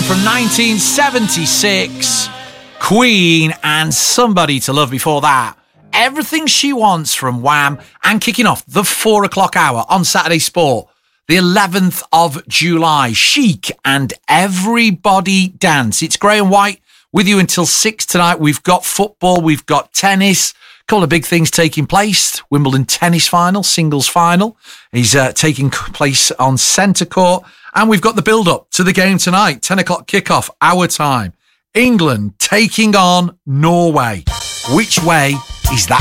from 1976. Queen and Somebody to Love before that. Everything She Wants from Wham. And kicking off the 4 o'clock hour on Saturday Sport, the 11th of July, Chic and Everybody Dance. It's Graham White with you until 6 tonight. We've got football, we've got tennis, a couple of big things taking place. Wimbledon tennis final, singles final, is taking place on centre court. And we've got the build-up to the game tonight, 10 o'clock kickoff, our time. England taking on Norway. Which way is that